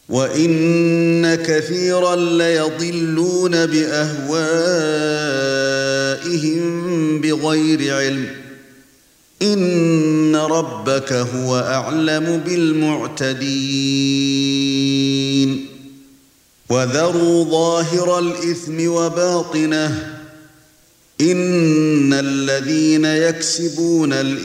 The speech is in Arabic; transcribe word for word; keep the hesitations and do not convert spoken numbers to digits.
وَإِنَّ كَثِيرًا لَيَضِلُّونَ بِأَهْوَائِهِم بِغَيْرِ عِلْمٍ إِنَّ رَبَّكَ هُوَ أَعْلَمُ بِالْمُعْتَدِينَ وَذَرُوا ظَاهِرَ الْإِثْمِ وَبَاطِنَهُ إِنَّ الَّذِينَ يَكْسِبُونَ الْإِثْمَ